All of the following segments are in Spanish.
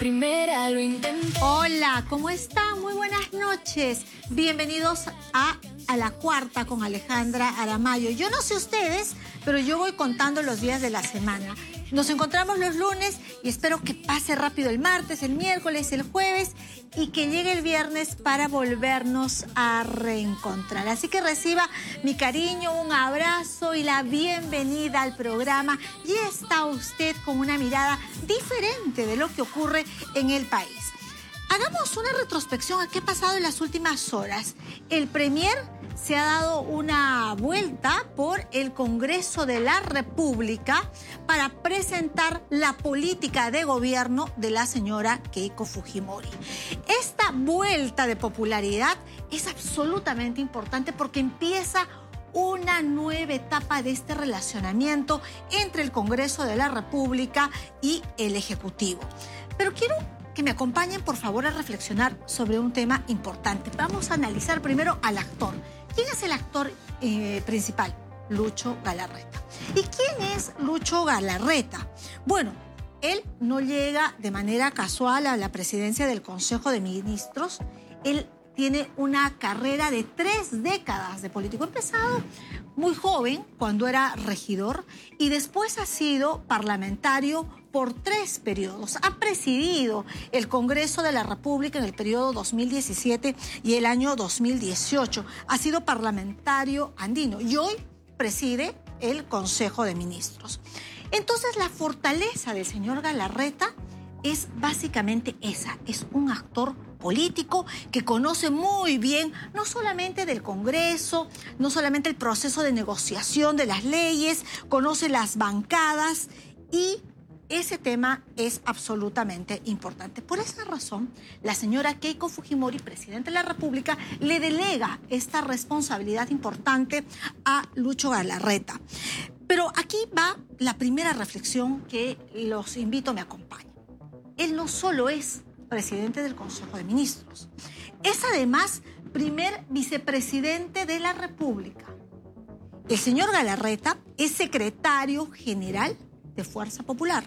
primera lo intenté. Hola, ¿cómo están? Muy buenas noches. Bienvenidos a la cuarta con Alejandra Aramayo. Yo no sé ustedes, pero yo voy contando los días de la semana. Nos encontramos los lunes y espero que pase rápido el martes, el miércoles, el jueves y que llegue el viernes para volvernos a reencontrar. Así que reciba mi cariño, un abrazo y la bienvenida al programa. Y está usted con una mirada diferente de lo que ocurre en el país. Hagamos una retrospección a qué ha pasado en las últimas horas. El Premier se ha dado una vuelta por el Congreso de la República para presentar la política de gobierno de la señora Keiko Fujimori. Esta vuelta de popularidad es absolutamente importante porque empieza una nueva etapa de este relacionamiento entre el Congreso de la República y el Ejecutivo. Pero quiero que me acompañen, por favor, a reflexionar sobre un tema importante. Vamos a analizar primero al actor. ¿Quién es el actor principal? Lucho Galarreta. ¿Y quién es Lucho Galarreta? Bueno, él no llega de manera casual a la presidencia del Consejo de Ministros. Él tiene una carrera de 3 décadas de político. Ha empezado muy joven, cuando era regidor, y después ha sido parlamentario por 3 periodos. Ha presidido el Congreso de la República en el periodo 2017 y el año 2018. Ha sido parlamentario andino y hoy preside el Consejo de Ministros. Entonces, la fortaleza del señor Galarreta es básicamente esa. Es un actor político que conoce muy bien no solamente del Congreso, no solamente el proceso de negociación de las leyes, conoce las bancadas y ese tema es absolutamente importante. Por esa razón, la señora Keiko Fujimori, presidenta de la República, le delega esta responsabilidad importante a Lucho Galarreta. Pero aquí va la primera reflexión que los invito a me acompañen. Él no solo es presidente del Consejo de Ministros, es además primer vicepresidente de la República. El señor Galarreta es secretario general de Fuerza Popular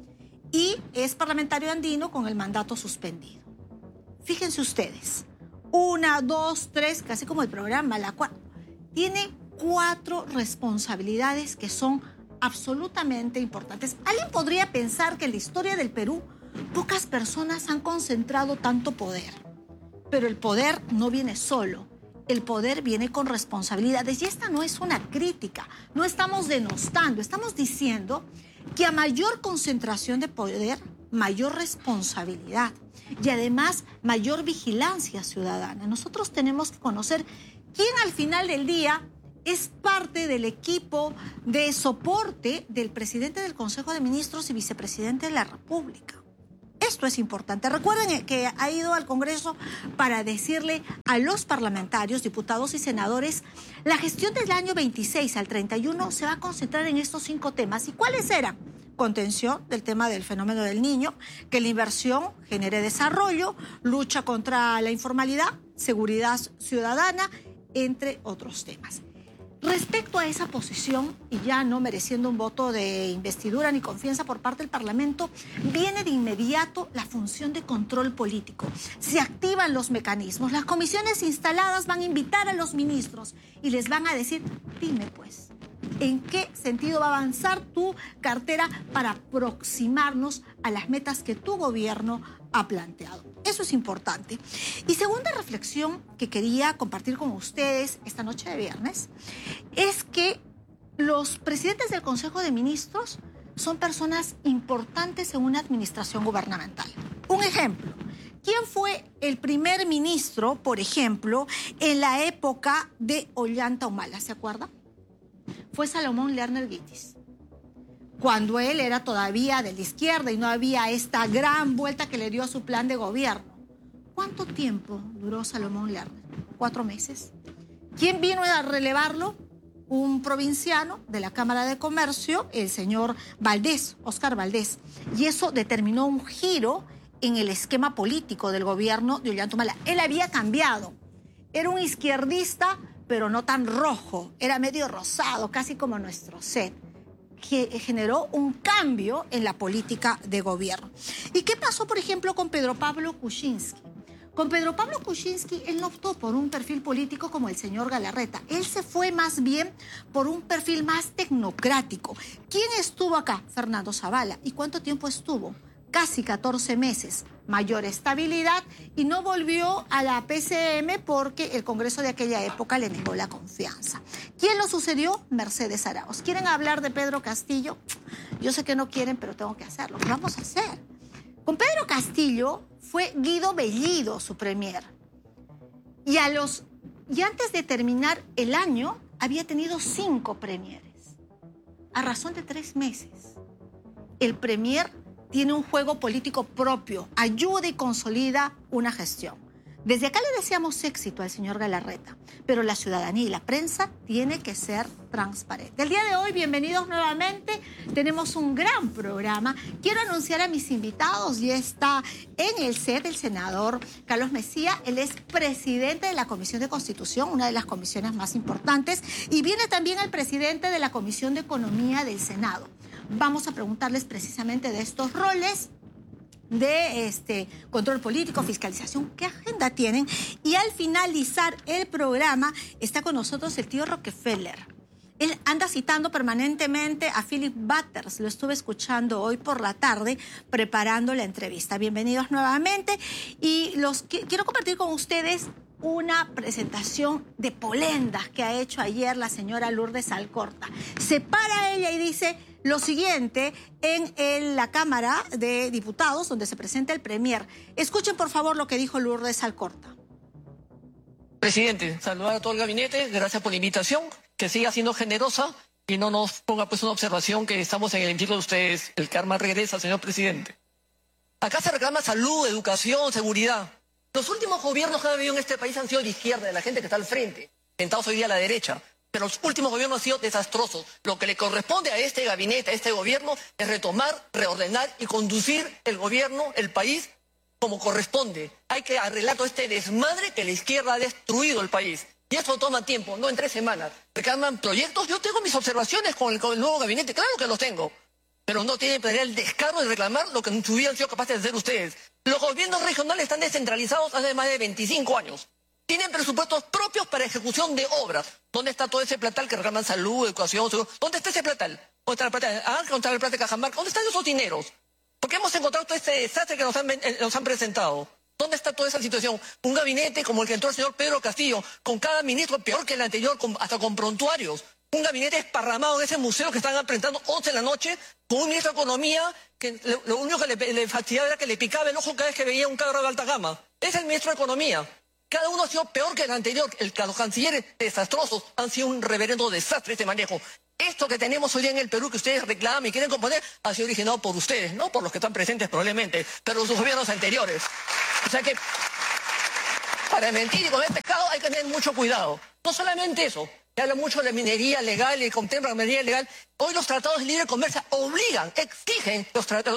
y es parlamentario andino con el mandato suspendido. Fíjense ustedes, 1, 2, 3, casi como el programa, la cual tiene 4 responsabilidades que son absolutamente importantes. Alguien podría pensar que en la historia del Perú pocas personas han concentrado tanto poder, pero el poder no viene solo. El poder viene con responsabilidades y esta no es una crítica, no estamos denostando, estamos diciendo que a mayor concentración de poder, mayor responsabilidad y además mayor vigilancia ciudadana. Nosotros tenemos que conocer quién al final del día es parte del equipo de soporte del presidente del Consejo de Ministros y vicepresidente de la República. Esto es importante. Recuerden que ha ido al Congreso para decirle a los parlamentarios, diputados y senadores, la gestión del año 26 al 31 se va a concentrar en estos 5 temas. ¿Y cuáles eran? Contención del tema del fenómeno del niño, que la inversión genere desarrollo, lucha contra la informalidad, seguridad ciudadana, entre otros temas. Respecto a esa posición, y ya no mereciendo un voto de investidura ni confianza por parte del Parlamento, viene de inmediato la función de control político. Se activan los mecanismos. Las comisiones instaladas van a invitar a los ministros y les van a decir, dime pues, ¿en qué sentido va a avanzar tu cartera para aproximarnos a las metas que tu gobierno ha planteado? Eso es importante. Y segunda reflexión que quería compartir con ustedes esta noche de viernes es que los presidentes del Consejo de Ministros son personas importantes en una administración gubernamental. Un ejemplo, ¿quién fue el primer ministro, por ejemplo, en la época de Ollanta Humala? ¿Se acuerda? Fue Salomón Lerner Guitis, cuando él era todavía de la izquierda y no había esta gran vuelta que le dio a su plan de gobierno. ¿Cuánto tiempo duró Salomón Lerner? 4 meses. ¿Quién vino a relevarlo? Un provinciano de la Cámara de Comercio, el señor Valdés, Óscar Valdés. Y eso determinó un giro en el esquema político del gobierno de Ollanta Humala. Él había cambiado. Era un izquierdista, pero no tan rojo. Era medio rosado, casi como nuestro set. que generó un cambio en la política de gobierno. ¿Y qué pasó, por ejemplo, con Pedro Pablo Kuczynski? Con Pedro Pablo Kuczynski, él no optó por un perfil político como el señor Galarreta. Él se fue más bien por un perfil más tecnocrático. ¿Quién estuvo acá? Fernando Zavala. ¿Y cuánto tiempo estuvo? Casi 14 meses. Mayor estabilidad y no volvió a la PCM porque el Congreso de aquella época le negó la confianza. ¿Quién lo sucedió? Mercedes Arauz. ¿Quieren hablar de Pedro Castillo? Yo sé que no quieren, pero tengo que hacerlo. ¿Qué vamos a hacer? Con Pedro Castillo fue Guido Bellido su premier. Y antes de terminar el año, había tenido 5 premieres. A razón de 3 meses. El premier tiene un juego político propio, ayuda y consolida una gestión. Desde acá le deseamos éxito al señor Galarreta, pero la ciudadanía y la prensa tiene que ser transparente. El día de hoy, bienvenidos nuevamente, tenemos un gran programa. Quiero anunciar a mis invitados, ya está en el set el senador Carlos Mejía, él es presidente de la Comisión de Constitución, una de las comisiones más importantes, y viene también el presidente de la Comisión de Economía del Senado. Vamos a preguntarles precisamente de estos roles de control político, fiscalización, qué agenda tienen. Y al finalizar el programa está con nosotros el tío Rockefeller. Él anda citando permanentemente a Philip Butters. Lo estuve escuchando hoy por la tarde preparando la entrevista. Bienvenidos nuevamente. Y quiero compartir con ustedes una presentación de polendas que ha hecho ayer la señora Lourdes Alcorta. Se para ella y dice lo siguiente en la Cámara de Diputados, donde se presenta el premier. Escuchen, por favor, lo que dijo Lourdes Alcorta. Presidente, saludar a todo el gabinete, gracias por la invitación, que siga siendo generosa y no nos ponga pues una observación que estamos en el hemiciclo de ustedes, el karma regresa, señor presidente. Acá se reclama salud, educación, seguridad. Los últimos gobiernos que han habido en este país han sido de izquierda, de la gente que está al frente, sentados hoy día a la derecha. Pero los últimos gobiernos han sido desastrosos. Lo que le corresponde a este gabinete, a este gobierno, es retomar, reordenar y conducir el gobierno, el país, como corresponde. Hay que arreglar todo este desmadre que la izquierda ha destruido el país. Y eso toma tiempo, no en 3 semanas. Reclaman proyectos. Yo tengo mis observaciones con el nuevo gabinete, claro que los tengo. Pero no tienen que tener el descaro de reclamar lo que en su vida han sido capaces de hacer ustedes. Los gobiernos regionales están descentralizados hace más de 25 años. Tienen presupuestos propios para ejecución de obras. ¿Dónde está todo ese platal que reclaman salud, educación, seguro? ¿Dónde está ese platal? ¿Dónde está el platal? ¿Dónde está el platal de Cajamarca? ¿Dónde están esos dineros? Porque hemos encontrado todo este desastre que nos han presentado. ¿Dónde está toda esa situación? Un gabinete como el que entró el señor Pedro Castillo, con cada ministro peor que el anterior, hasta con prontuarios. Un gabinete esparramado en ese museo que están presentando 11 de la noche, con un ministro de Economía que lo único que le fastidiaba era que le picaba el ojo cada vez que veía un carro de alta gama. Es el ministro de Economía. Cada uno ha sido peor que el anterior. Los cancilleres desastrosos han sido un reverendo desastre este manejo. Esto que tenemos hoy día en el Perú, que ustedes reclaman y quieren componer, ha sido originado por ustedes, no por los que están presentes probablemente, pero sus gobiernos anteriores. O sea que, para mentir y comer pescado hay que tener mucho cuidado. No solamente eso, se habla mucho de minería legal y contempla la minería legal. Hoy los tratados de libre comercio obligan, exigen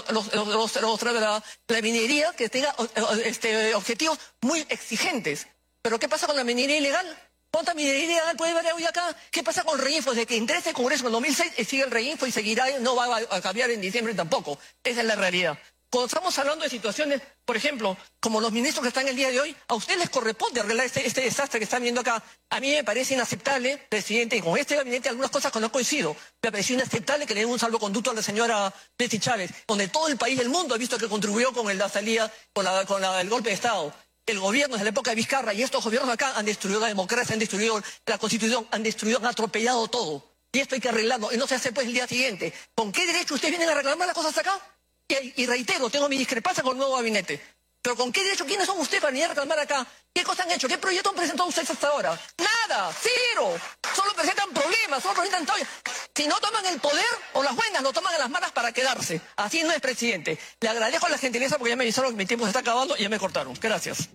la minería que tenga objetivos muy exigentes. Pero ¿qué pasa con la minería ilegal? ¿Cuánta minería ilegal puede haber hoy acá? ¿Qué pasa con el REINFO? Desde que entré a este Congreso en 2006 sigue el REINFO y seguirá, no va a cambiar en diciembre tampoco. Esa es la realidad. Cuando estamos hablando de situaciones, por ejemplo, como los ministros que están el día de hoy, a ustedes les corresponde arreglar este desastre que están viendo acá. A mí me parece inaceptable, presidente, y con este gabinete algunas cosas que no coincido. Me pareció inaceptable que le den un salvoconducto a la señora Betsy Chávez, donde todo el país del mundo ha visto que contribuyó con la salida, el golpe de Estado. El gobierno desde la época de Vizcarra y estos gobiernos acá han destruido la democracia, han destruido la Constitución, han atropellado todo. Y esto hay que arreglarlo. Y no se hace pues el día siguiente. ¿Con qué derecho ustedes vienen a reclamar las cosas acá? Y reitero, tengo mi discrepancia con el nuevo gabinete. Pero ¿con qué derecho? ¿Quiénes son ustedes para venir a reclamar acá? ¿Qué cosas han hecho? ¿Qué proyecto han presentado ustedes hasta ahora? ¡Nada! ¡Cero! Solo presentan problemas, solo presentan todo. Si no toman el poder o las buenas, lo toman a las malas para quedarse. Así no es, presidente. Le agradezco la gentileza porque ya me avisaron que mi tiempo se está acabando y ya me cortaron. Gracias.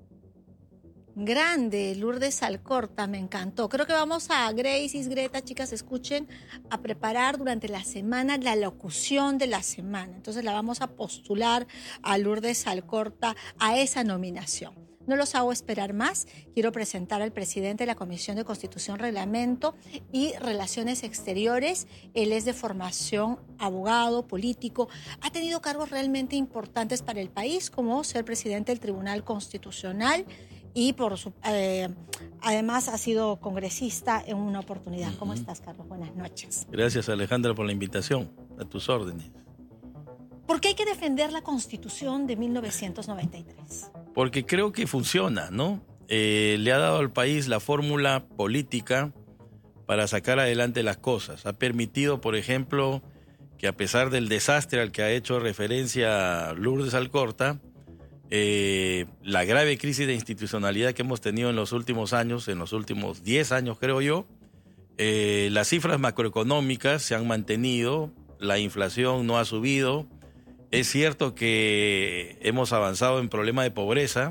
Grande, Lourdes Alcorta, me encantó. Creo que vamos a Gracie, Greta, chicas, escuchen, a preparar durante la semana la locución de la semana. Entonces la vamos a postular a Lourdes Alcorta a esa nominación. No los hago esperar más. Quiero presentar al presidente de la Comisión de Constitución, Reglamento y Relaciones Exteriores. Él es de formación abogado, político. Ha tenido cargos realmente importantes para el país, como ser presidente del Tribunal Constitucional y además ha sido congresista en una oportunidad. ¿Cómo estás, Carlos? Buenas noches. Gracias, Alejandra, por la invitación. A tus órdenes. ¿Por qué hay que defender la Constitución de 1993? Porque creo que funciona, ¿no? Le ha dado al país la fórmula política para sacar adelante las cosas. Ha permitido, por ejemplo, que a pesar del desastre al que ha hecho referencia Lourdes Alcorta, la grave crisis de institucionalidad que hemos tenido en los últimos años, en los últimos 10 años creo yo, las cifras macroeconómicas se han mantenido, la inflación no ha subido. Es cierto que hemos avanzado en problema de pobreza,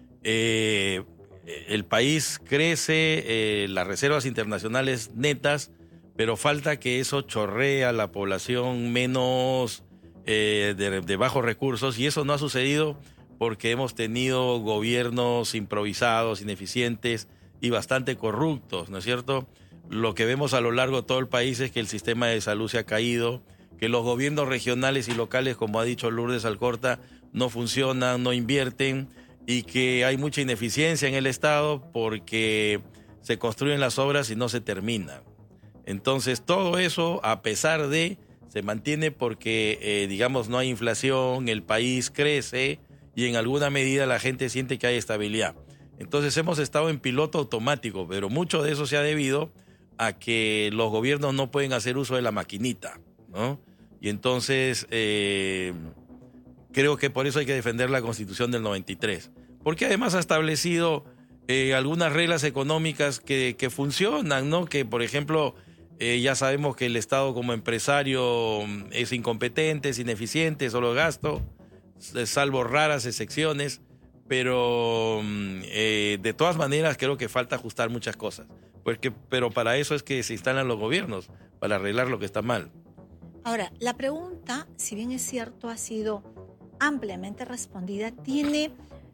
el país crece, las reservas internacionales netas, pero falta que eso chorree a la población menos de bajos recursos, y eso no ha sucedido porque hemos tenido gobiernos improvisados, ineficientes y bastante corruptos, ¿no es cierto? Lo que vemos a lo largo de todo el país es que el sistema de salud se ha caído, que los gobiernos regionales y locales, como ha dicho Lourdes Alcorta, no funcionan, no invierten, y que hay mucha ineficiencia en el Estado porque se construyen las obras y no se terminan. Entonces, todo eso, a pesar de, se mantiene porque, digamos, no hay inflación, el país crece y en alguna medida la gente siente que hay estabilidad. Entonces, hemos estado en piloto automático, pero mucho de eso se ha debido a que los gobiernos no pueden hacer uso de la maquinita, ¿no? Y entonces creo que por eso hay que defender la Constitución del 93, porque además ha establecido algunas reglas económicas que funcionan, ¿no? Que, por ejemplo, ya sabemos que el Estado como empresario es incompetente, es ineficiente, solo gasto, salvo raras excepciones, pero de todas maneras creo que falta ajustar muchas cosas, pero para eso es que se instalan los gobiernos, para arreglar lo que está mal. Ahora, la pregunta, si bien es cierto, ha sido ampliamente respondida, tiene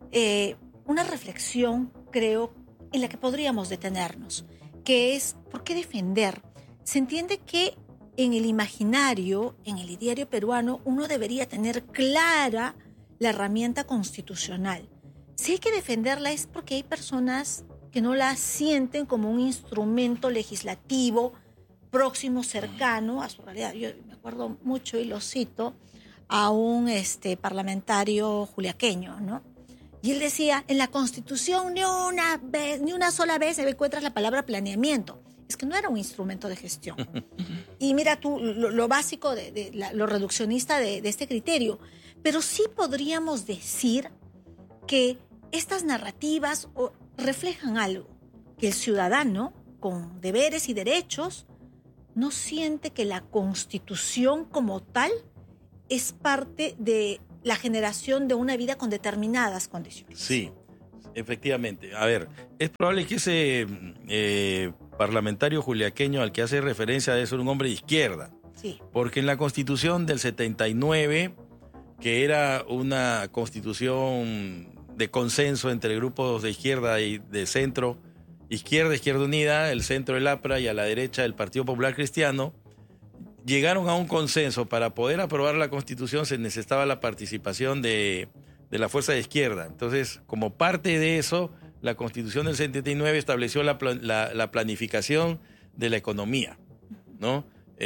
una reflexión, creo, en la que podríamos detenernos, que es ¿por qué defender? Se entiende que en el imaginario, en el ideario peruano, uno debería tener clara la herramienta constitucional. Si hay que defenderla es porque hay personas que no la sienten como un instrumento legislativo próximo, cercano a su realidad. Yo me acuerdo mucho, y lo cito, a un parlamentario juliaqueño, ¿no? Y él decía, en la Constitución ni una sola vez encuentras la palabra planeamiento. Es que no era un instrumento de gestión. Y mira tú, lo básico, lo reduccionista de este criterio. Pero sí podríamos decir que estas narrativas reflejan algo, que el ciudadano, con deberes y derechos, no siente que la Constitución como tal es parte de la generación de una vida con determinadas condiciones. Sí, efectivamente. A ver, es probable que ese parlamentario juliaqueño al que hace referencia debe ser un hombre de izquierda. Sí. Porque en la Constitución del 79, que era una constitución de consenso entre grupos de izquierda y de centro, Izquierda Unida, el centro del APRA, y a la derecha el Partido Popular Cristiano, llegaron a un consenso. Para poder aprobar la Constitución se necesitaba la participación de la fuerza de izquierda. Entonces, como parte de eso, la Constitución del 79 estableció la planificación de la economía, ¿no?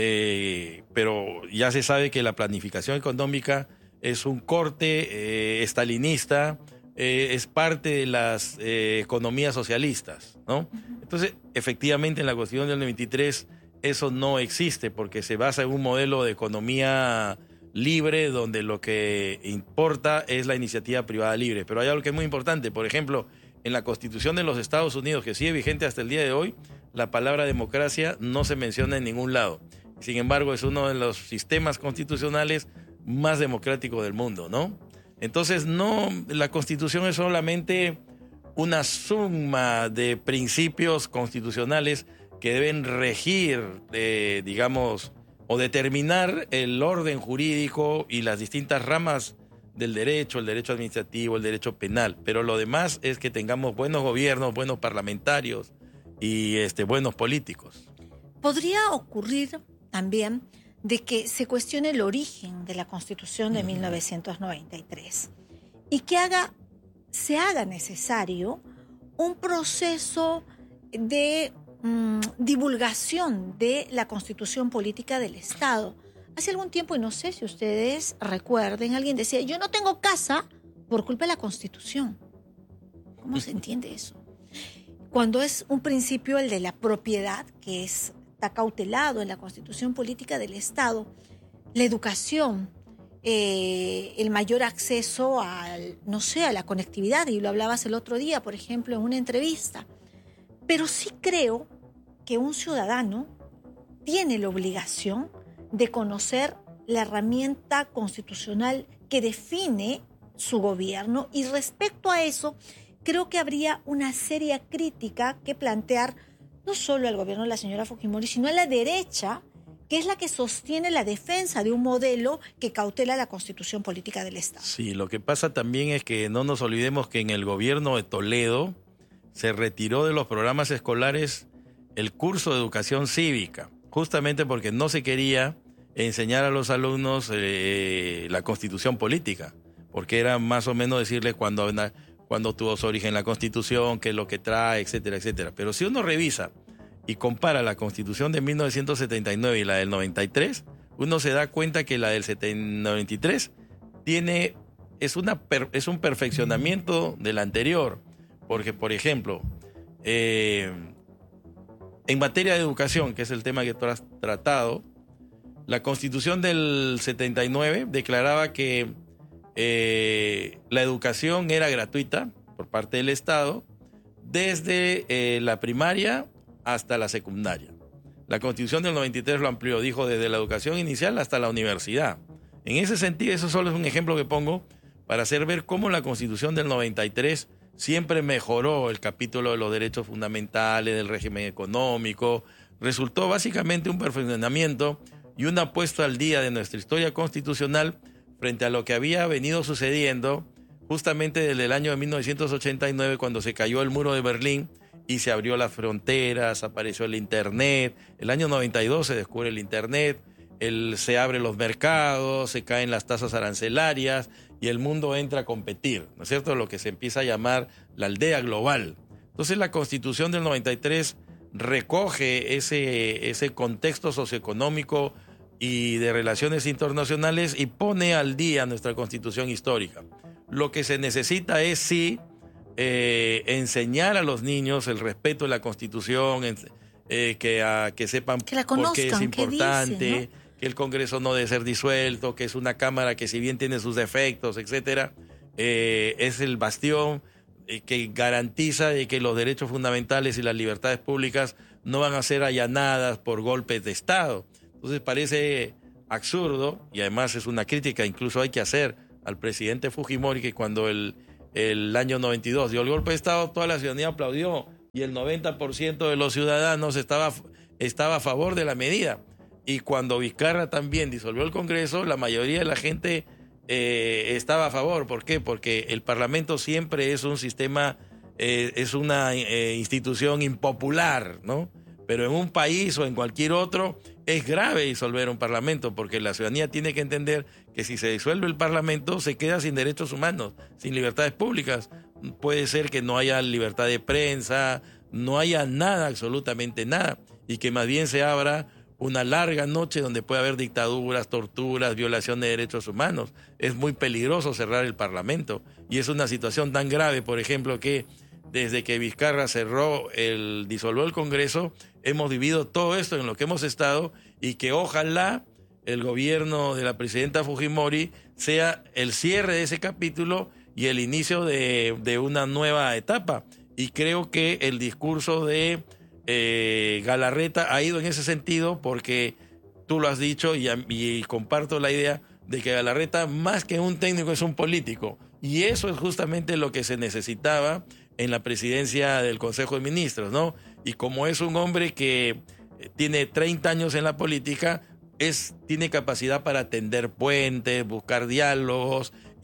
Pero ya se sabe que la planificación económica es un corte estalinista, es parte de las economías socialistas, ¿no? Entonces, efectivamente, en la Constitución del 93 eso no existe, porque se basa en un modelo de economía libre donde lo que importa es la iniciativa privada libre. Pero hay algo que es muy importante. Por ejemplo, en la Constitución de los Estados Unidos, que sigue vigente hasta el día de hoy, la palabra democracia no se menciona en ningún lado. Sin embargo, es uno de los sistemas constitucionales más democráticos del mundo, ¿no? Entonces, no, la Constitución es solamente una suma de principios constitucionales que deben regir, digamos, o determinar el orden jurídico y las distintas ramas del derecho, el derecho administrativo, el derecho penal, pero lo demás es que tengamos buenos gobiernos, buenos parlamentarios y buenos políticos. Podría ocurrir también de que se cuestione el origen de la Constitución de 1993 y que se haga necesario un proceso de divulgación de la Constitución Política del Estado. Hace algún tiempo, y no sé si ustedes recuerden, alguien decía, yo no tengo casa por culpa de la Constitución. ¿Cómo se entiende eso? Cuando es un principio el de la propiedad, que está cautelado en la Constitución Política del Estado, la educación, el mayor acceso a la conectividad, y lo hablabas el otro día, por ejemplo, en una entrevista. Pero sí creo que un ciudadano tiene la obligación de conocer la herramienta constitucional que define su gobierno, y respecto a eso creo que habría una seria crítica que plantear no solo al gobierno de la señora Fujimori, sino a la derecha, que es la que sostiene la defensa de un modelo que cautela la Constitución Política del Estado. Sí, lo que pasa también es que no nos olvidemos que en el gobierno de Toledo se retiró de los programas escolares el curso de educación cívica, justamente porque no se quería enseñar a los alumnos la Constitución política, porque era más o menos decirles cuando tuvo su origen la Constitución, qué es lo que trae, etcétera, etcétera. Pero si uno revisa y compara la Constitución de 1979 y la del 93, uno se da cuenta que la del 93 es un perfeccionamiento de la anterior, porque, por ejemplo, en materia de educación, que es el tema que tú has tratado, la Constitución del 79 declaraba que la educación era gratuita por parte del Estado desde la primaria hasta la secundaria. La Constitución del 93 lo amplió, dijo desde la educación inicial hasta la universidad. En ese sentido, eso solo es un ejemplo que pongo para hacer ver cómo la Constitución del 93 siempre mejoró el capítulo de los derechos fundamentales, del régimen económico. Resultó básicamente un perfeccionamiento y una puesta al día de nuestra historia constitucional frente a lo que había venido sucediendo justamente desde el año de 1989, cuando se cayó el muro de Berlín y se abrió las fronteras, apareció el Internet. El año 92 se descubre el Internet, se abren los mercados, se caen las tasas arancelarias y el mundo entra a competir, ¿no es cierto? Lo que se empieza a llamar la aldea global. Entonces la Constitución del 93 recoge ese contexto socioeconómico y de relaciones internacionales y pone al día nuestra Constitución histórica. Lo que se necesita es sí enseñar a los niños el respeto de la Constitución, que sepan que la conozcan, por qué es importante, qué dice, ¿no? Que el Congreso no debe ser disuelto, que es una Cámara que si bien tiene sus defectos, etcétera, es el bastión que garantiza de que los derechos fundamentales y las libertades públicas no van a ser allanadas por golpes de Estado. Entonces parece absurdo, y además es una crítica incluso hay que hacer al presidente Fujimori, que cuando el año 92 dio el golpe de Estado, toda la ciudadanía aplaudió y el 90% de los ciudadanos estaba a favor de la medida. Y cuando Vizcarra también disolvió el Congreso, la mayoría de la gente estaba a favor. ¿Por qué? Porque el Parlamento siempre es un sistema, es una institución impopular, ¿no? Pero en un país o en cualquier otro es grave disolver un Parlamento, porque la ciudadanía tiene que entender que si se disuelve el Parlamento se queda sin derechos humanos, sin libertades públicas. Puede ser que no haya libertad de prensa, no haya nada, absolutamente nada, y que más bien se abra una larga noche donde puede haber dictaduras, torturas, violación de derechos humanos. Es muy peligroso cerrar el Parlamento, y es una situación tan grave, por ejemplo, que desde que Vizcarra disolvió el Congreso, hemos vivido todo esto en lo que hemos estado, y que ojalá el gobierno de la presidenta Fujimori sea el cierre de ese capítulo y el inicio de una nueva etapa. Y creo que el discurso de Galarreta ha ido en ese sentido, porque tú lo has dicho y comparto la idea de que Galarreta, más que un técnico, es un político. Y eso es justamente lo que se necesitaba en la presidencia del Consejo de Ministros, ¿no? Y como es un hombre que tiene 30 años en la política, tiene capacidad para tender puentes, buscar diálogos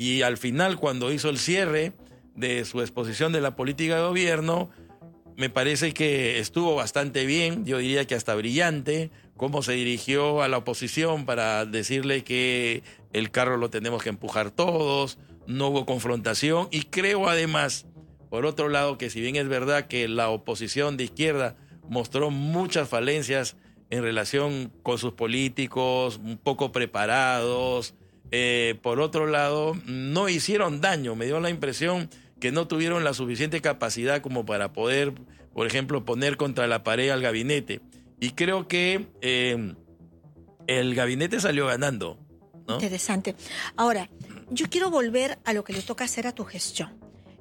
Y al final, cuando hizo el cierre de su exposición de la política de gobierno, me parece que estuvo bastante bien, yo diría que hasta brillante, cómo se dirigió a la oposición para decirle que el carro lo tenemos que empujar todos, no hubo confrontación, y creo además, por otro lado, que si bien es verdad que la oposición de izquierda mostró muchas falencias en relación con sus políticos, un poco preparados, por otro lado, no hicieron daño, me dio la impresión que no tuvieron la suficiente capacidad como para poder, por ejemplo, poner contra la pared al gabinete. Y creo que el gabinete salió ganando, ¿no? Interesante. Ahora, yo quiero volver a lo que le toca hacer a tu gestión.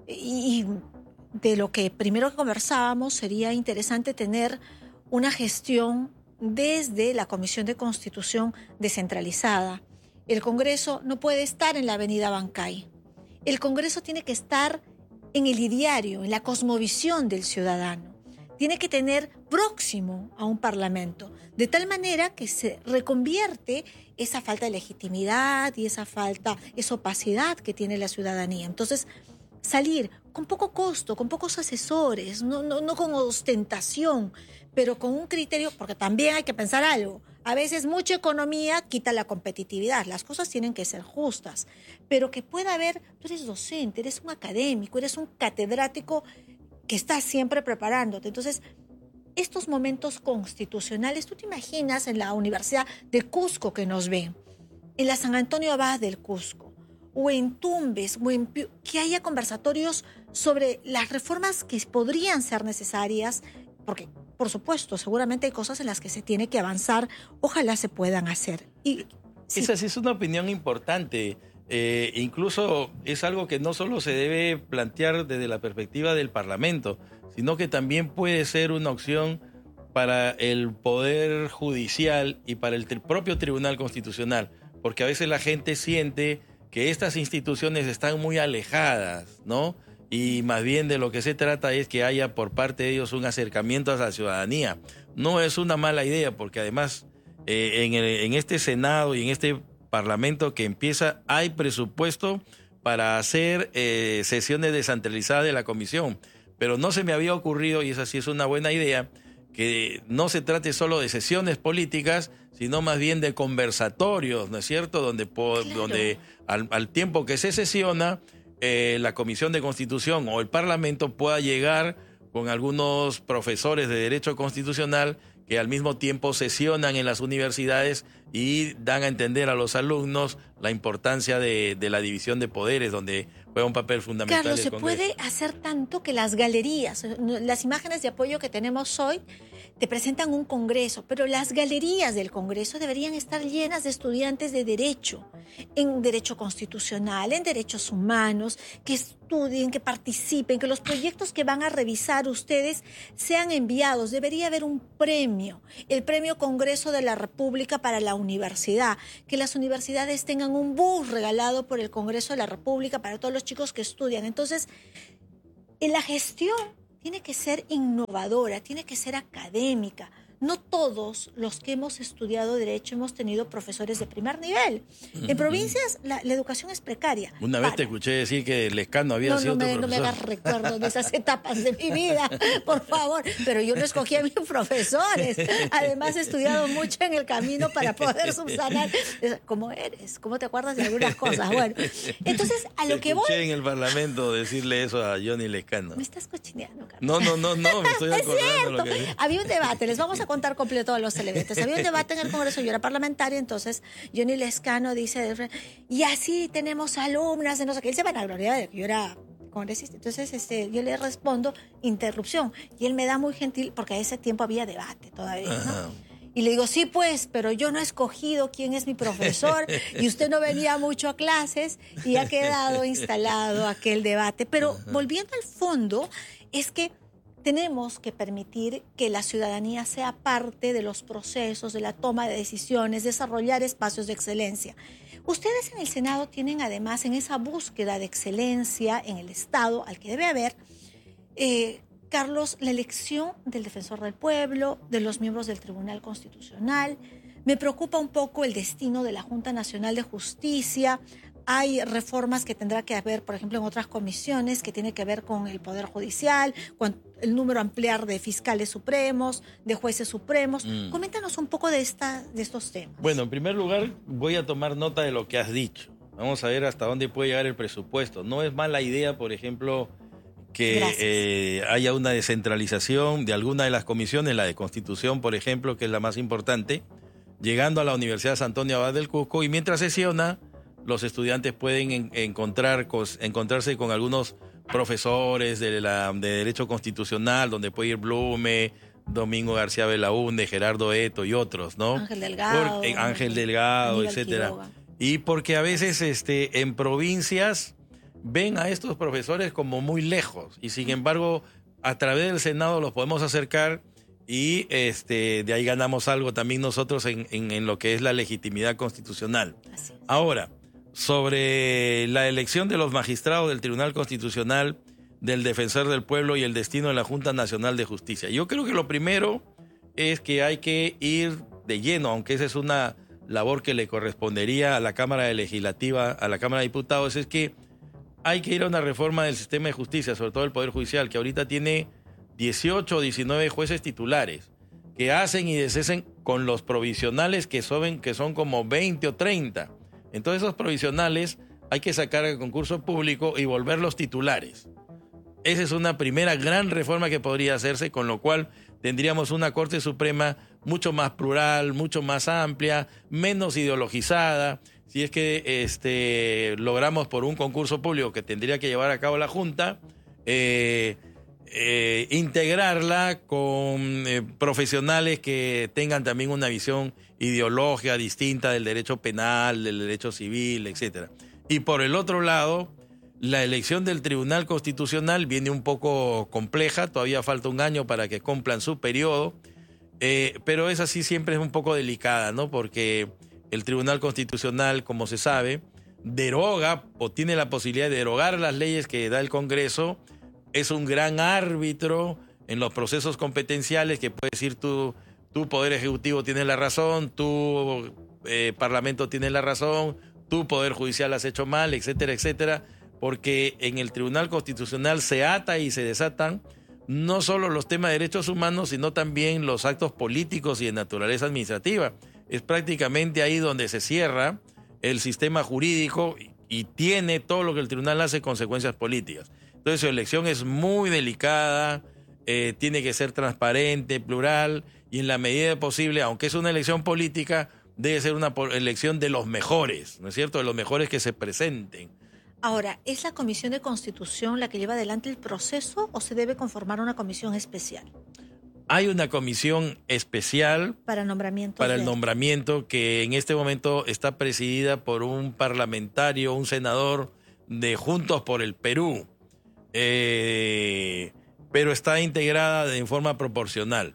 Y de lo que primero que conversábamos, sería interesante tener una gestión desde la Comisión de Constitución descentralizada. El Congreso no puede estar en la avenida Bancay. El Congreso tiene que estar en el ideario, en la cosmovisión del ciudadano. Tiene que tener próximo a un parlamento, de tal manera que se reconvierte esa falta de legitimidad y esa opacidad que tiene la ciudadanía. Entonces, salir con poco costo, con pocos asesores, no con ostentación, pero con un criterio, porque también hay que pensar algo. A veces mucha economía quita la competitividad, las cosas tienen que ser justas, pero que pueda haber, tú eres docente, eres un académico, eres un catedrático que estás siempre preparándote. Entonces, estos momentos constitucionales, tú te imaginas en la Universidad de Cusco que nos ven, en la San Antonio Abad del Cusco, o en Tumbes, o en Piura, que haya conversatorios sobre las reformas que podrían ser necesarias, porque por supuesto, seguramente hay cosas en las que se tiene que avanzar, ojalá se puedan hacer. Y, sí. Esa sí es una opinión importante. Incluso es algo que no solo se debe plantear desde la perspectiva del Parlamento, sino que también puede ser una opción para el Poder Judicial y para el propio Tribunal Constitucional, porque a veces la gente siente que estas instituciones están muy alejadas, ¿no? Y más bien de lo que se trata es que haya por parte de ellos un acercamiento a la ciudadanía. No es una mala idea, porque además en este Senado y en este Parlamento que empieza hay presupuesto para hacer sesiones descentralizadas de la comisión. Pero no se me había ocurrido, y esa sí es una buena idea, que no se trate solo de sesiones políticas, sino más bien de conversatorios, ¿no es cierto? Donde, Claro. donde al tiempo que se sesiona, la Comisión de Constitución o el Parlamento pueda llegar con algunos profesores de Derecho Constitucional que al mismo tiempo sesionan en las universidades y dan a entender a los alumnos la importancia de la división de poderes, donde juega un papel fundamental Carlos, el se Congreso. puede hacer tanto que las galerías, las imágenes de apoyo que tenemos hoy, te presentan un congreso, pero las galerías del congreso deberían estar llenas de estudiantes de derecho, en derecho constitucional, en derechos humanos, que estudien, que participen, que los proyectos que van a revisar ustedes sean enviados. Debería haber un premio, el Premio Congreso de la República para la universidad, que las universidades tengan un bus regalado por el Congreso de la República para todos los chicos que estudian. Entonces, en la gestión tiene que ser innovadora, tiene que ser académica. No todos los que hemos estudiado Derecho hemos tenido profesores de primer nivel. En provincias la educación es precaria. Una vez te escuché decir que Lescano había sido tu profesor. No me hagas recuerdo de esas etapas de mi vida, por favor. Pero yo no escogí a mis profesores. Además, he estudiado mucho en el camino para poder subsanar. ¿Cómo eres? ¿Cómo te acuerdas de algunas cosas? Bueno, entonces, a lo que voy... Escuché en el Parlamento decirle eso a Johnny Lescano. Me estás cochineando, Carlos. No, me estoy Es acordando lo cierto. que... Había un debate, les vamos a contar completo los elementos. Había un debate en el Congreso, yo era parlamentaria, entonces Johnny Lescano dice, y así tenemos alumnas de no sé qué. Él se vanagloriaba de que yo era congresista. Entonces yo le respondo, interrupción. Y él me da muy gentil, porque a ese tiempo había debate todavía, ¿no? Y le digo, sí, pues, pero yo no he escogido quién es mi profesor y usted no venía mucho a clases y ha quedado instalado aquel debate. Pero volviendo al fondo, es que tenemos que permitir que la ciudadanía sea parte de los procesos, de la toma de decisiones, desarrollar espacios de excelencia. Ustedes en el Senado tienen además en esa búsqueda de excelencia en el Estado, al que debe haber, Carlos, la elección del Defensor del Pueblo, de los miembros del Tribunal Constitucional. Me preocupa un poco el destino de la Junta Nacional de Justicia, hay reformas que tendrá que haber, por ejemplo, en otras comisiones que tiene que ver con el Poder Judicial, con el número ampliar de fiscales supremos, de jueces supremos. Coméntanos un poco de estos temas. Bueno, en primer lugar, voy a tomar nota de lo que has dicho. Vamos a ver hasta dónde puede llegar el presupuesto. No es mala idea, por ejemplo, que haya una descentralización de alguna de las comisiones, la de Constitución, por ejemplo, que es la más importante, llegando a la Universidad San Antonio Abad del Cusco, y mientras sesiona, los estudiantes pueden encontrarse con algunos profesores de Derecho Constitucional, donde puede ir Blume, Domingo García Belaúnde, Gerardo Eto y otros, ¿no? Ángel Delgado. Ángel Delgado, Aníbal etcétera. Quiroga. Y porque a veces en provincias ven a estos profesores como muy lejos, y sin embargo, a través del Senado los podemos acercar, y de ahí ganamos algo también nosotros en lo que es la legitimidad constitucional. Así es. Ahora, sobre la elección de los magistrados del Tribunal Constitucional, del Defensor del Pueblo y el destino de la Junta Nacional de Justicia. Yo creo que lo primero es que hay que ir de lleno, aunque esa es una labor que le correspondería a la Cámara Legislativa, a la Cámara de Diputados, es que hay que ir a una reforma del sistema de justicia, sobre todo el Poder Judicial, que ahorita tiene 18 o 19 jueces titulares, que hacen y deshacen con los provisionales que son como 20 o 30. Entonces esos provisionales hay que sacar al concurso público y volverlos titulares. Esa es una primera gran reforma que podría hacerse, con lo cual tendríamos una Corte Suprema mucho más plural, mucho más amplia, menos ideologizada. Si es que logramos por un concurso público que tendría que llevar a cabo la Junta, integrarla con profesionales que tengan también una visión ideológica distinta del derecho penal, del derecho civil, etcétera. Y por el otro lado, la elección del Tribunal Constitucional viene un poco compleja, todavía falta un año para que cumplan su periodo, pero esa sí siempre es un poco delicada, ¿no? Porque el Tribunal Constitucional, como se sabe, deroga o tiene la posibilidad de derogar las leyes que da el Congreso. Es un gran árbitro en los procesos competenciales, que puede decir tu Poder Ejecutivo tiene la razón, tu Parlamento tiene la razón, tu Poder Judicial has hecho mal, etcétera, etcétera, porque en el Tribunal Constitucional se ata y se desatan no solo los temas de derechos humanos, sino también los actos políticos y de naturaleza administrativa. Es prácticamente ahí donde se cierra el sistema jurídico y tiene todo lo que el tribunal hace consecuencias políticas. Entonces su elección es muy delicada, tiene que ser transparente, plural, y en la medida posible, aunque es una elección política, debe ser una elección de los mejores, ¿no es cierto? De los mejores que se presenten. Ahora, ¿es la Comisión de Constitución la que lleva adelante el proceso o se debe conformar una comisión especial? Hay una comisión especial para nombramiento que en este momento está presidida por un parlamentario, un senador de Juntos por el Perú, pero está integrada en forma proporcional.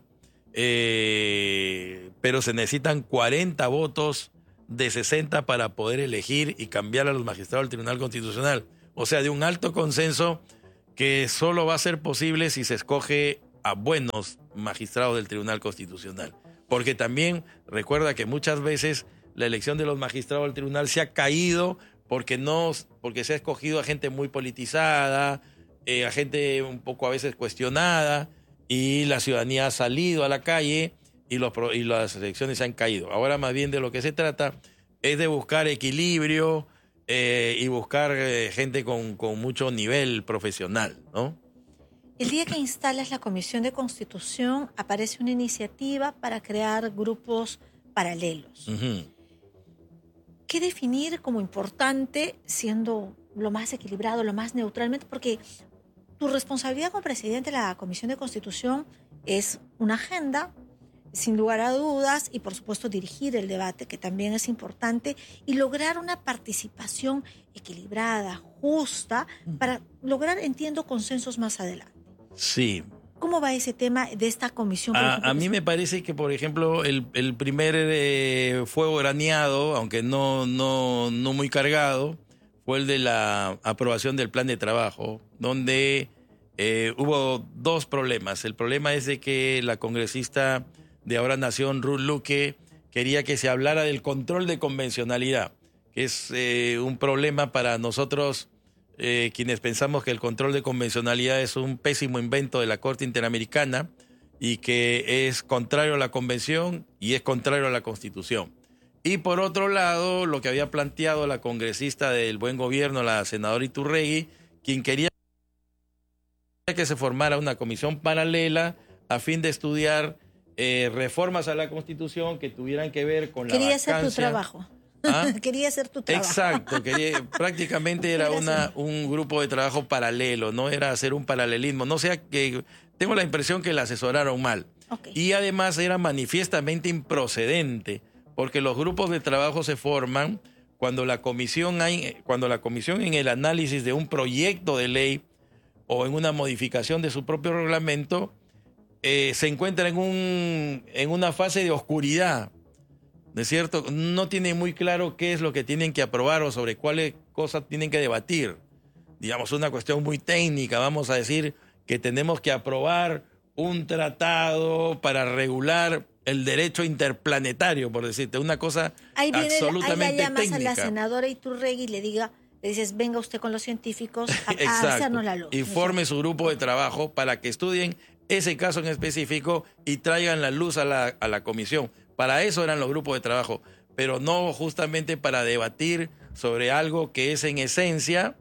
Pero se necesitan 40 votos de 60 para poder elegir y cambiar a los magistrados del Tribunal Constitucional. O sea, de un alto consenso que solo va a ser posible si se escoge a buenos magistrados del Tribunal Constitucional. Porque también recuerda que muchas veces la elección de los magistrados del tribunal se ha caído porque se ha escogido a gente muy politizada, a gente un poco a veces cuestionada, y la ciudadanía ha salido a la calle y las elecciones se han caído. Ahora más bien de lo que se trata es de buscar equilibrio y buscar gente con mucho nivel profesional, ¿no? El día que instalas la Comisión de Constitución aparece una iniciativa para crear grupos paralelos. Uh-huh. ¿Qué definir como importante, siendo lo más equilibrado, lo más neutralmente? Porque tu responsabilidad como presidente de la Comisión de Constitución es una agenda, sin lugar a dudas, y por supuesto dirigir el debate, que también es importante, y lograr una participación equilibrada, justa, para lograr, entiendo, consensos más adelante. Sí. ¿Cómo va ese tema de esta comisión? A mí me parece que, por ejemplo, el primer fuego graneado, aunque no muy cargado, fue el de la aprobación del plan de trabajo, donde hubo dos problemas. El problema es de que la congresista de Ahora Nación, Ruth Luque, quería que se hablara del control de convencionalidad, que es un problema para nosotros, quienes pensamos que el control de convencionalidad es un pésimo invento de la Corte Interamericana y que es contrario a la Convención y es contrario a la Constitución. Y por otro lado, lo que había planteado la congresista del Buen Gobierno, la senadora Iturregui, quien quería que se formara una comisión paralela a fin de estudiar reformas a la Constitución que tuvieran que ver con la Quería vacancia. hacer tu trabajo. ¿Ah? Quería hacer tu trabajo. Exacto, prácticamente era un grupo de trabajo paralelo, no era hacer un paralelismo, no sea que tengo la impresión que la asesoraron mal. Okay. Y además era manifiestamente improcedente, porque los grupos de trabajo se forman cuando la comisión en el análisis de un proyecto de ley o en una modificación de su propio reglamento se encuentra en una fase de oscuridad. ¿No es cierto? No tienen muy claro qué es lo que tienen que aprobar o sobre cuáles cosas tienen que debatir. Digamos, una cuestión muy técnica. Vamos a decir que tenemos que aprobar un tratado para regular el derecho interplanetario, por decirte, una cosa absolutamente ahí la llamas técnica. a la senadora Iturregui y le dices, venga usted con los científicos a hacernos la luz. Y forme su grupo de trabajo para que estudien ese caso en específico y traigan la luz a la comisión. Para eso eran los grupos de trabajo, pero no justamente para debatir sobre algo que es en esencia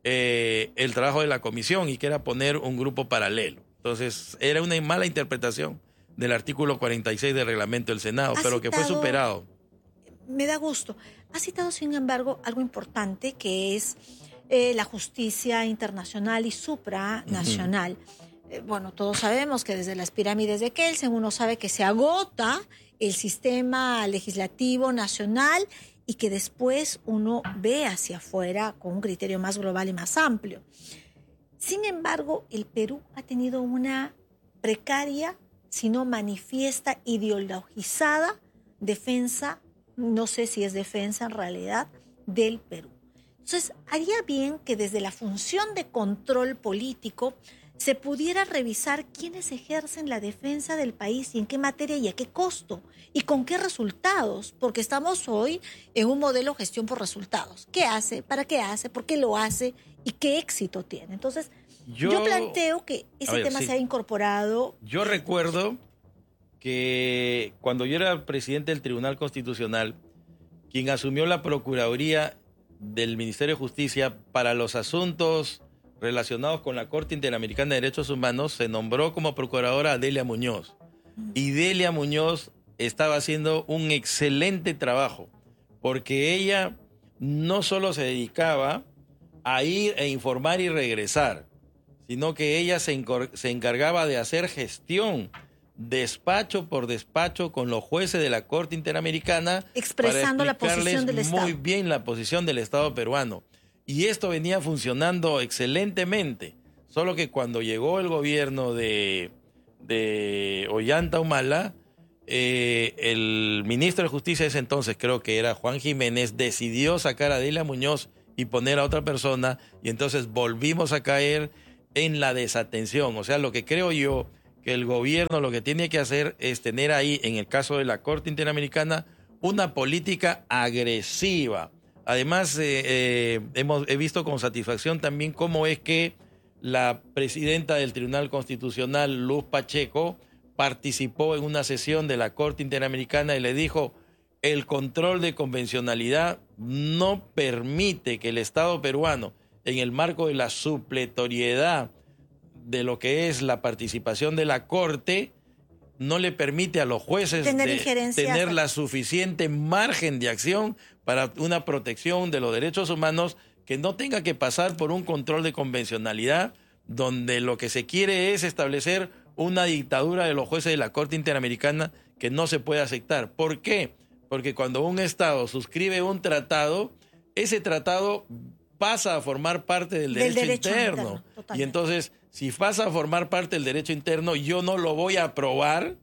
el trabajo de la comisión y que era poner un grupo paralelo. Entonces, era una mala interpretación del artículo 46 del reglamento del Senado, pero que fue superado. Me da gusto. Ha citado, sin embargo, algo importante que es la justicia internacional y supranacional. Bueno, todos sabemos que desde las pirámides de Kelsen uno sabe que se agota el sistema legislativo nacional y que después uno ve hacia afuera con un criterio más global y más amplio. Sin embargo, el Perú ha tenido una precaria, si no manifiesta, ideologizada defensa, no sé si es defensa en realidad, del Perú. Entonces, haría bien que desde la función de control político se pudiera revisar quiénes ejercen la defensa del país y en qué materia y a qué costo y con qué resultados, porque estamos hoy en un modelo gestión por resultados. ¿Qué hace? ¿Para qué hace? ¿Por qué lo hace? ¿Y qué éxito tiene? Entonces, yo planteo que ese tema se ha incorporado. Yo recuerdo que cuando yo era presidente del Tribunal Constitucional, quien asumió la Procuraduría del Ministerio de Justicia para los asuntos relacionados con la Corte Interamericana de Derechos Humanos, se nombró como procuradora a Delia Muñoz. Y Delia Muñoz estaba haciendo un excelente trabajo, porque ella no solo se dedicaba a ir e informar y regresar, sino que ella se encargaba de hacer gestión, despacho por despacho, con los jueces de la Corte Interamericana, expresando la posición del Estado. Muy bien la posición del Estado peruano. Y esto venía funcionando excelentemente. Solo que cuando llegó el gobierno de Ollanta Humala, el ministro de Justicia de ese entonces, creo que era Juan Jiménez, decidió sacar a Delia Muñoz y poner a otra persona, y entonces volvimos a caer en la desatención. O sea, lo que creo yo que el gobierno lo que tiene que hacer es tener ahí, en el caso de la Corte Interamericana, una política agresiva. Además, he visto con satisfacción también cómo es que la presidenta del Tribunal Constitucional, Luz Pacheco, participó en una sesión de la Corte Interamericana y le dijo: el control de convencionalidad no permite que el Estado peruano, en el marco de la supletoriedad de lo que es la participación de la Corte, no le permite a los jueces tener la suficiente margen de acción para una protección de los derechos humanos que no tenga que pasar por un control de convencionalidad, donde lo que se quiere es establecer una dictadura de los jueces de la Corte Interamericana que no se puede aceptar. ¿Por qué? Porque cuando un Estado suscribe un tratado, ese tratado pasa a formar parte del derecho interno. Y entonces, si pasa a formar parte del derecho interno, yo no lo voy a aprobar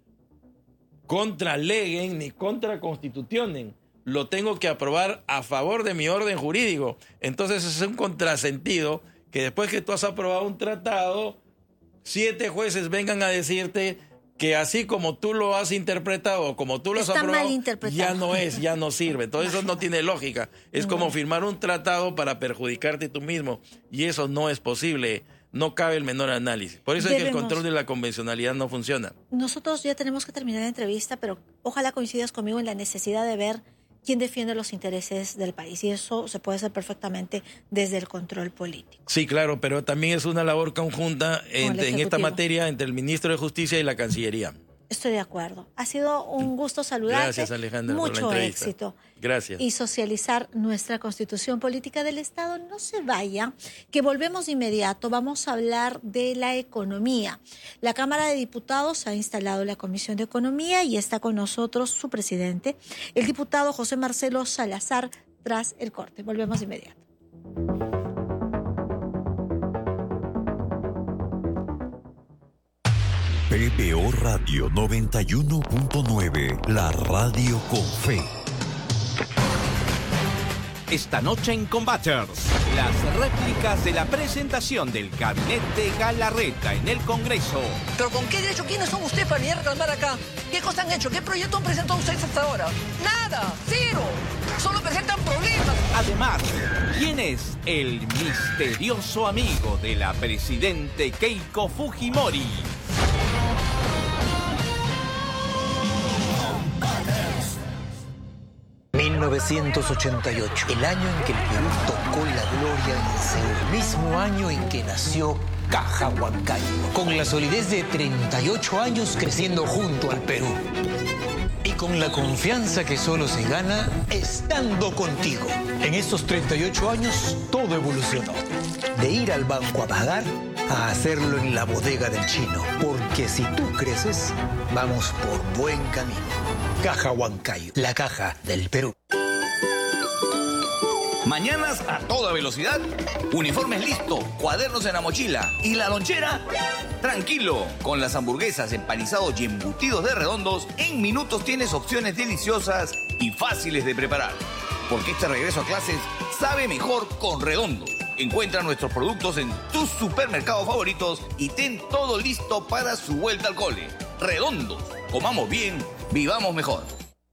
contra legem ni contra constitutionen. Lo tengo que aprobar a favor de mi orden jurídico. Entonces es un contrasentido que después que tú has aprobado un tratado, 7 jueces vengan a decirte que así como tú lo has interpretado, como tú lo has Está aprobado, mal interpretado. ya no sirve. Entonces eso no tiene lógica. Es como firmar un tratado para perjudicarte tú mismo. Y eso no es posible. No cabe el menor análisis. Por eso es que el control de la convencionalidad no funciona. Nosotros ya tenemos que terminar la entrevista, pero ojalá coincidas conmigo en la necesidad de ver quién defiende los intereses del país. Y eso se puede hacer perfectamente desde el control político. Sí, claro, pero también es una labor conjunta en esta materia entre el ministro de Justicia y la Cancillería. Estoy de acuerdo. Ha sido un gusto saludarte. Gracias, Alejandra, por la Mucho entrevista. éxito. Gracias. Y socializar nuestra Constitución Política del Estado. No se vaya, que volvemos de inmediato. Vamos a hablar de la economía. La Cámara de Diputados ha instalado la Comisión de Economía y está con nosotros su presidente, el diputado José Marcelo Salazar, tras el corte. Volvemos de inmediato. PBO Radio 91.9, la radio con fe. Esta noche en Combaters, las réplicas de la presentación del gabinete Galarreta en el Congreso. ¿Pero con qué derecho? ¿Quiénes son ustedes para venir a reclamar acá? ¿Qué cosas han hecho? ¿Qué proyecto han presentado ustedes hasta ahora? ¡Nada! ¡Cero! Solo presentan problemas. Además, ¿quién es el misterioso amigo de la presidente Keiko Fujimori? 1988, el año en que el Perú tocó la gloria en Seúl, el mismo año en que nació Caja Huancayo, con la solidez de 38 años creciendo junto al Perú. Y con la confianza que solo se gana estando contigo. En estos 38 años todo evolucionó. De ir al banco a pagar a hacerlo en la bodega del chino. Porque si tú creces, vamos por buen camino. Caja Huancayo, la caja del Perú. Mañanas a toda velocidad, uniformes listo, cuadernos en la mochila y la lonchera. Tranquilo, con las hamburguesas, empanizados y embutidos de Redondos, en minutos tienes opciones deliciosas y fáciles de preparar. Porque este regreso a clases sabe mejor con Redondos. Encuentra nuestros productos en tus supermercados favoritos y ten todo listo para su vuelta al cole. Redondos, comamos bien, vivamos mejor.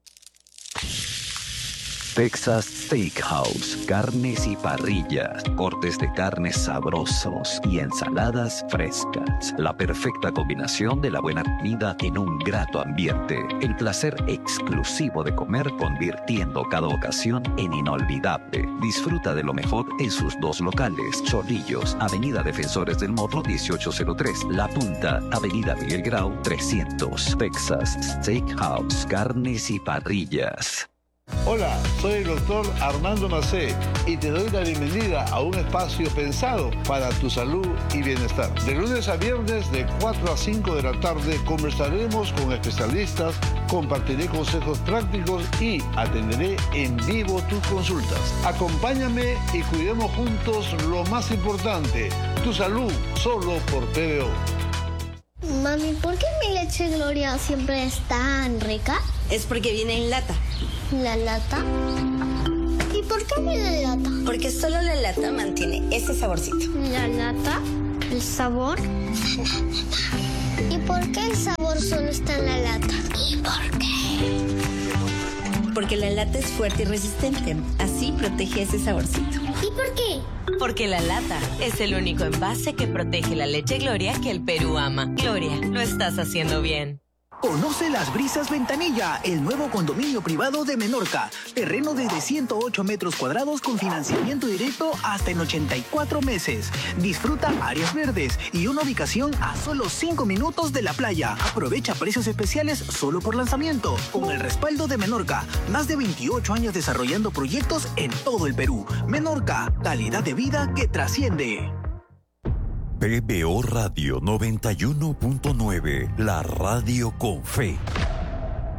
Texas Steakhouse, carnes y parrillas, cortes de carnes sabrosos y ensaladas frescas. La perfecta combinación de la buena comida en un grato ambiente. El placer exclusivo de comer convirtiendo cada ocasión en inolvidable. Disfruta de lo mejor en sus dos locales. Chorrillos, Avenida Defensores del Morro 1803. La Punta, Avenida Miguel Grau 300. Texas Steakhouse, carnes y parrillas. Hola, soy el doctor Armando Macé y te doy la bienvenida a un espacio pensado para tu salud y bienestar. De lunes a viernes de 4 a 5 de la tarde conversaremos con especialistas, compartiré consejos prácticos y atenderé en vivo tus consultas. Acompáñame y cuidemos juntos lo más importante, tu salud, solo por PBO. Mami, ¿por qué mi leche Gloria siempre es tan rica? Es porque viene en lata. ¿La lata? ¿Y por qué viene en lata? Porque solo la lata mantiene ese saborcito. ¿La lata? ¿El sabor? ¿Y por qué el sabor solo está en la lata? ¿Y por qué? Porque la lata es fuerte y resistente. Así protege ese saborcito. ¿Y por qué? Porque la lata es el único envase que protege la leche Gloria que el Perú ama. Gloria, lo estás haciendo bien. Conoce Las Brisas Ventanilla, el nuevo condominio privado de Menorca. Terreno desde 108 metros cuadrados con financiamiento directo hasta en 84 meses. Disfruta áreas verdes y una ubicación a solo 5 minutos de la playa. Aprovecha precios especiales solo por lanzamiento. Con el respaldo de Menorca, más de 28 años desarrollando proyectos en todo el Perú. Menorca, calidad de vida que trasciende. PBO Radio 91.9, la radio con fe.